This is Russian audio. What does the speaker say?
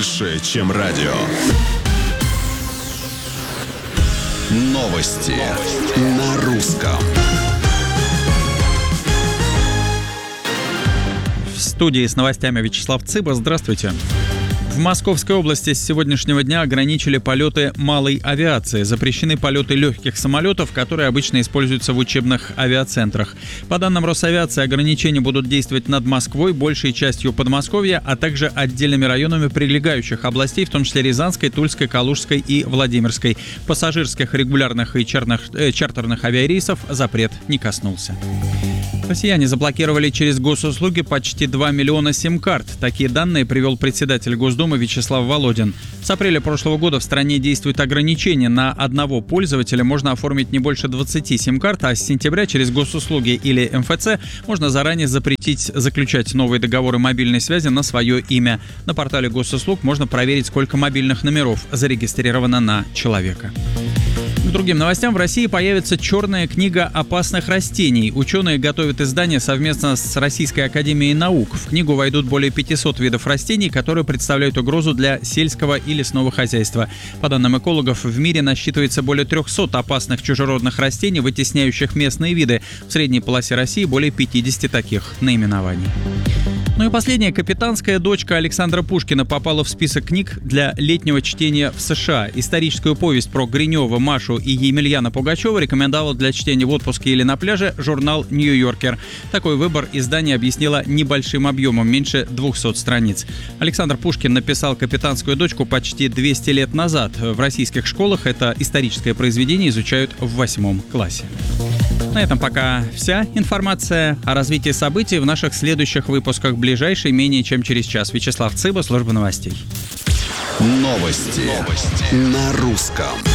больше, чем радио. Новости на русском. В студии с новостями Вячеслав Цыба. Здравствуйте. В Московской области с сегодняшнего дня ограничили полеты малой авиации. Запрещены полеты легких самолетов, которые обычно используются в учебных авиацентрах. По данным Росавиации, ограничения будут действовать над Москвой, большей частью Подмосковья, а также отдельными районами прилегающих областей, в том числе Рязанской, Тульской, Калужской и Владимирской. Пассажирских, регулярных и чартерных авиарейсов запрет не коснулся. Россияне заблокировали через госуслуги почти 2 миллиона сим-карт. Такие данные привел председатель Госдумы Вячеслав Володин. С апреля прошлого года в стране действует ограничение. На одного пользователя можно оформить не больше 20 сим-карт, а с сентября через госуслуги или МФЦ можно заранее запретить заключать новые договоры мобильной связи на свое имя. На портале госуслуг можно проверить, сколько мобильных номеров зарегистрировано на человека. К другим новостям. В России появится черная книга опасных растений. Ученые готовят издание совместно с Российской академией наук. В книгу войдут более 500 видов растений, которые представляют угрозу для сельского и лесного хозяйства. По данным экологов, в мире насчитывается более 300 опасных чужеродных растений, вытесняющих местные виды. В средней полосе России более 50 таких наименований. Ну и последняя. Капитанская дочка Александра Пушкина попала в список книг для летнего чтения в США. Историческую повесть про Гринева, Машу и Емельяна Пугачева рекомендовал для чтения в отпуске или на пляже журнал «Нью-Йоркер». Такой выбор издание объяснило небольшим объемом, меньше 200 страниц. Александр Пушкин написал «Капитанскую дочку» почти 200 лет назад. В российских школах это историческое произведение изучают в 8 классе. На этом пока вся информация о развитии событий в наших следующих выпусках. Ближайший менее чем через час. Вячеслав Цыба, служба новостей. Новости на русском.